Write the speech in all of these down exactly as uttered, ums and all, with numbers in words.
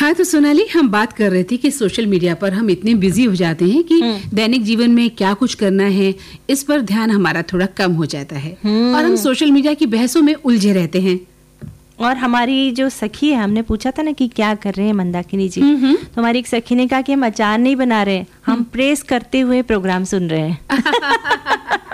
हाँ, तो सोनाली, हम बात कर रहे थे कि सोशल मीडिया पर हम इतने बिजी हो जाते हैं कि दैनिक जीवन में क्या कुछ करना है इस पर ध्यान हमारा थोड़ा कम हो जाता है और हम सोशल मीडिया की बहसों में उलझे रहते हैं। और हमारी जो सखी है, हमने पूछा था ना कि क्या कर रहे हैं मंदाकिनी जी, तो हमारी एक सखी ने कहा कि हम अचार नहीं बना रहे, हम प्रेस करते हुए प्रोग्राम सुन रहे हैं।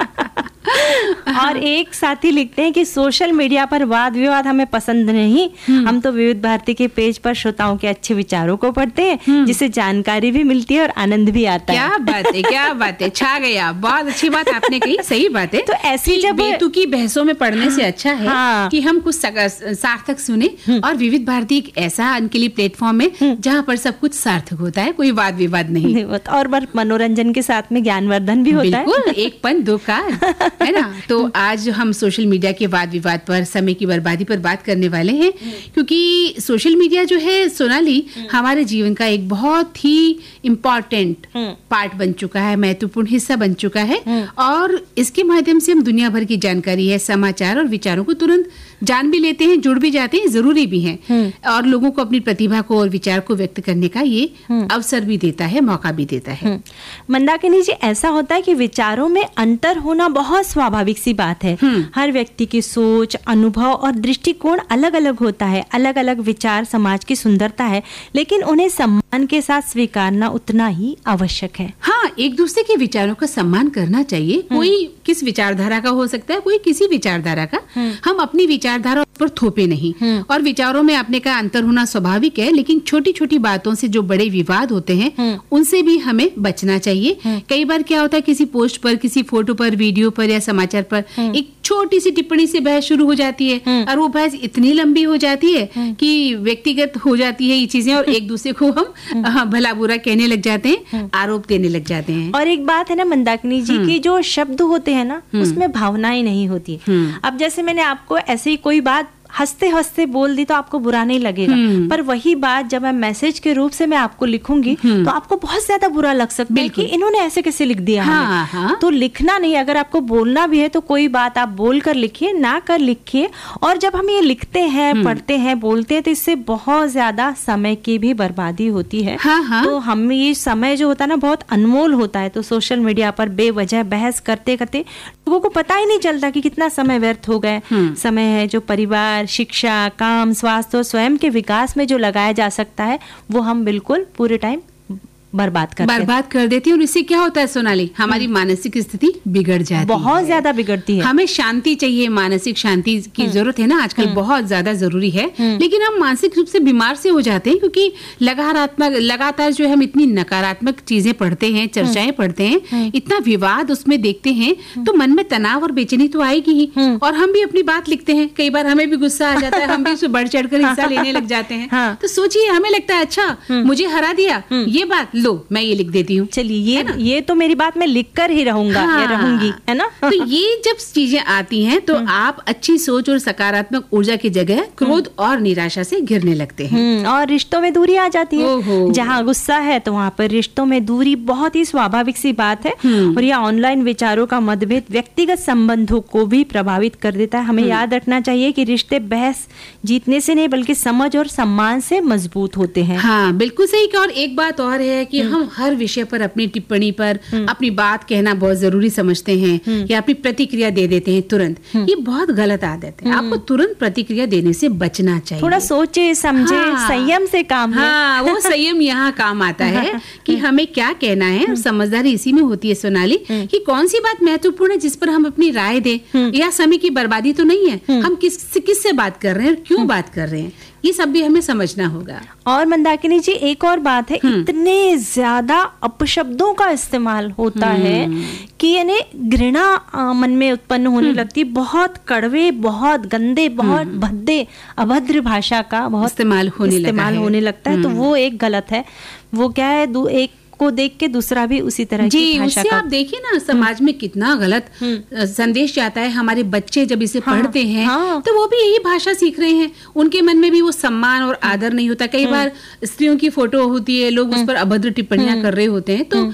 और एक साथी लिखते हैं कि सोशल मीडिया पर वाद विवाद हमें पसंद नहीं, हम तो विविध भारती के पेज पर श्रोताओं के अच्छे विचारों को पढ़ते हैं, जिससे जानकारी भी मिलती है और आनंद भी आता क्या है। क्या बात है, क्या बात है, छा गया, बहुत अच्छी बात आपने कही, सही बात है। तो ऐसी जब बेतुकी बहसों में पढ़ने से अच्छा है हाँ। कि हम कुछ सार्थक सुने। और विविध भारती एक ऐसा उनके लिए प्लेटफॉर्म है जहाँ पर सब कुछ सार्थक होता है, कोई वाद विवाद नहीं, और मनोरंजन के साथ में ज्ञानवर्धन भी होता है। बिल्कुल, एक पन दो कार, है ना। तो आज हम सोशल मीडिया के वाद विवाद पर, समय की बर्बादी पर बात करने वाले हैं, क्योंकि सोशल मीडिया जो है सोनाली हमारे जीवन का एक बहुत ही इम्पोर्टेंट पार्ट बन चुका है, महत्वपूर्ण हिस्सा बन चुका है। और इसके माध्यम से हम दुनिया भर की जानकारी है, समाचार और विचारों को तुरंत जान भी लेते हैं, जुड़ भी जाते हैं, जरूरी भी है, और लोगों को अपनी प्रतिभा को और विचार को व्यक्त करने का ये अवसर भी देता है, मौका भी देता है। मंदाकिनी जी, ऐसा होता है कि विचारों में अंतर होना बहुत स्वाभाविक सी बात है। हर व्यक्ति की सोच, अनुभव और दृष्टिकोण अलग अलग होता है। अलग अलग विचार समाज की सुंदरता है, लेकिन उन्हें सम्मान के साथ स्वीकारना उतना ही आवश्यक है। हाँ, एक दूसरे के विचारों का सम्मान करना चाहिए। कोई किस विचारधारा का हो सकता है, कोई किसी विचारधारा का। हम अपनी विचारधारा पर थोपे नहीं, और विचारों में अपने का अंतर होना स्वाभाविक है, लेकिन छोटी छोटी बातों से जो बड़े विवाद होते हैं उनसे भी हमें बचना चाहिए। कई बार क्या होता है, किसी पोस्ट पर, किसी फोटो पर, वीडियो पर या समाचार पर एक छोटी सी टिप्पणी से बहस शुरू हो जाती है, और वो बहस इतनी लंबी हो जाती है कि व्यक्तिगत हो जाती है ये चीजें, और एक दूसरे को हम भला बुरा कहने लग जाते हैं, आरोप देने लग जाते हैं। और एक बात है ना मंदाकिनी जी की जो शब्द होते हैं ना, उसमें भावनाएं नहीं होती। अब जैसे मैंने आपको ऐसे ही कोई बात हंसते हंसते बोल दी तो आपको बुरा नहीं लगेगा, पर वही बात जब मैं मैसेज के रूप से मैं आपको लिखूंगी तो आपको बहुत ज्यादा बुरा लग सकता है कि इन्होंने ऐसे कैसे लिख दिया। हाँ, हाँ। तो लिखना नहीं, अगर आपको बोलना भी है तो कोई बात आप बोल कर लिखिए, ना कर लिखिए। और जब हम ये लिखते हैं, पढ़ते हैं, बोलते हैं, तो इससे बहुत ज्यादा समय की भी बर्बादी होती है। हाँ, हाँ। तो हम ये समय जो होता है ना बहुत अनमोल होता है। तो सोशल मीडिया पर बेवजह बहस करते करते लोगों को पता ही नहीं चलता कि कितना समय व्यर्थ हो गए। समय है जो परिवार, शिक्षा, काम, स्वास्थ्य और स्वयं के विकास में जो लगाया जा सकता है, वो हम बिल्कुल पूरे टाइम बर्बाद कर बर्बाद कर देती है। और इससे क्या होता है सोनाली, हमारी मानसिक स्थिति बिगड़ जाती है, बहुत ज्यादा बिगड़ती है। हमें शांति चाहिए, मानसिक शांति की जरूरत है ना, आजकल बहुत ज्यादा जरूरी है। लेकिन हम मानसिक रूप से बीमार से हो जाते हैं, क्योंकि लगातार लगातार जो हम इतनी नकारात्मक चीजें पढ़ते हैं, चर्चाएं पढ़ते हैं, इतना विवाद उसमें देखते हैं, तो मन में तनाव और बेचैनी तो आएगी ही। और हम भी अपनी बात लिखते हैं, कई बार हमें भी गुस्सा आ जाता है, हम भी उसमें बढ़ चढ़ कर हिस्सा लेने लग जाते हैं। तो सोचिए, हमें लगता है अच्छा मुझे हरा दिया, ये बात लो मैं ये लिख देती हूँ, चलिए ये ये तो मेरी बात मैं लिख कर ही रहूंगा, हाँ, या रहूंगी, है ना। तो ये जब चीजें आती हैं तो आप अच्छी सोच और सकारात्मक ऊर्जा की जगह क्रोध और निराशा से घिरने लगते हैं, और रिश्तों में दूरी आ जाती है। जहाँ गुस्सा है तो वहाँ पर रिश्तों में दूरी बहुत ही स्वाभाविक सी बात है। और यह ऑनलाइन विचारों का मतभेद व्यक्तिगत संबंधों को भी प्रभावित कर देता है। हमें याद रखना चाहिए कि रिश्ते बहस जीतने से नहीं बल्कि समझ और सम्मान से मजबूत होते हैं। हाँ, बिल्कुल सही। और एक बात और है कि हम हर विषय पर अपनी टिप्पणी पर अपनी बात कहना बहुत जरूरी समझते हैं, या अपनी प्रतिक्रिया दे देते हैं तुरंत। ये बहुत गलत आदत है, आपको तुरंत प्रतिक्रिया देने से बचना चाहिए। थोड़ा सोचे समझे, हाँ, संयम से काम ले। हाँ, वो संयम यहाँ काम आता है कि हमें क्या कहना है। समझदारी इसी में होती है सोनाली, कि कौन सी बात महत्वपूर्ण है जिस पर हम अपनी राय दें, या समय की बर्बादी तो नहीं है, हम किस किस से बात कर रहे हैं, क्यों बात कर रहे हैं, ये सब भी हमें समझना होगा। और मंदाकिनी जी, एक और बात है, इतने ज्यादा अपशब्दों का इस्तेमाल होता है कि यानी घृणा मन में उत्पन्न होने लगती है। बहुत कड़वे, बहुत गंदे, बहुत भद्दे, अभद्र भाषा का बहुत इस्तेमाल होने इस्तेमाल लगा होने लगता है। तो वो एक गलत है। वो क्या है, दो एक को देख के दूसरा भी उसी तरह जी, की भाषा उससे का आप देखिए ना, समाज में कितना गलत संदेश जाता है। हमारे बच्चे जब इसे हाँ, पढ़ते हैं हाँ, तो वो भी यही भाषा सीख रहे हैं, उनके मन में भी वो सम्मान और आदर नहीं होता। कई बार स्त्रियों की फोटो होती है, लोग उस पर अभद्र टिप्पणियां कर रहे होते हैं, तो